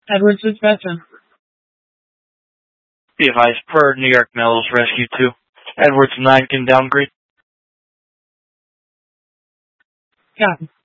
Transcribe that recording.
Edwards suspension. Be advised, per New York Melrose Rescue 2, Edwards 9 can downgrade. Copy.